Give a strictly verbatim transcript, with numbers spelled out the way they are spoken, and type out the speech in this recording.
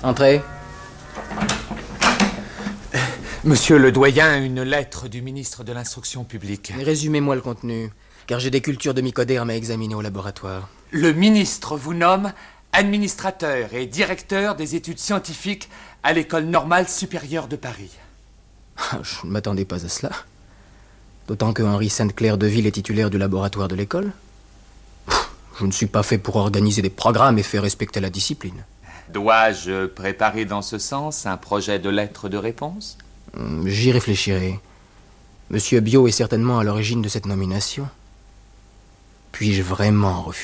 Entrez. Monsieur le doyen, une lettre du ministre de l'Instruction publique. Résumez-moi le contenu, car j'ai des cultures de mycoderme à examiner au laboratoire. Le ministre vous nomme administrateur et directeur des études scientifiques à l'École normale supérieure de Paris. Je ne m'attendais pas à cela. D'autant que Henri Sainte-Claire de Ville est titulaire du laboratoire de l'école. Je ne suis pas fait pour organiser des programmes et faire respecter la discipline. Dois-je préparer dans ce sens un projet de lettre de réponse ? J'y réfléchirai. Monsieur Biot est certainement à l'origine de cette nomination. Puis-je vraiment refuser ?